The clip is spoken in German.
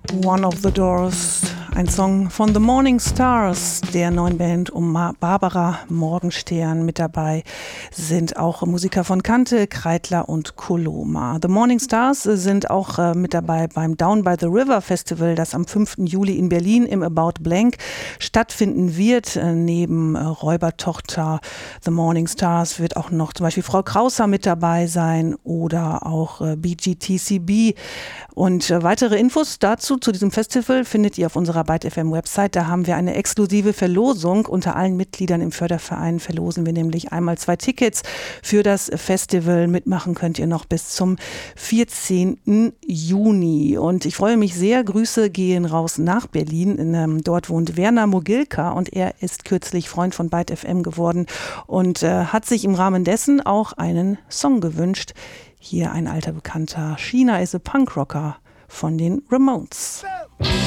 One of the Doors, ein Song von The Morning Stars, der neuen Band um Barbara Morgenstern. Mit dabei sind auch Musiker von Kante, Kreidler und Koloma. The Morning Stars sind auch mit dabei beim Down by the River Festival, das am 5. Juli in Berlin im About Blank stattfinden wird. Neben Räubertochter The Morning Stars wird auch noch zum Beispiel Frau Krauser mit dabei sein oder auch BGTCB. Und weitere Infos dazu, zu diesem Festival, findet ihr auf unserer Byte FM Website. Da haben wir eine exklusive Verlosung. Unter allen Mitgliedern im Förderverein verlosen wir nämlich einmal 2 Tickets für das Festival. Mitmachen könnt ihr noch bis zum 14. Juni. Und ich freue mich sehr. Grüße gehen raus nach Berlin. Dort wohnt Werner Mogilka und er ist kürzlich Freund von Byte FM geworden und hat sich im Rahmen dessen auch einen Song gewünscht. Hier ein alter Bekannter, China is a Punkrocker von den Ramones.